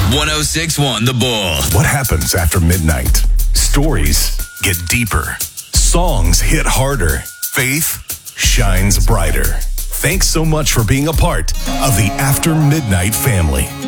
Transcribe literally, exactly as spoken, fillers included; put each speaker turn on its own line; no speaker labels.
one oh six point one The Bull.
What happens after midnight? Stories get deeper. Songs hit harder. Faith shines brighter. Thanks so much for being a part of the After Midnight family.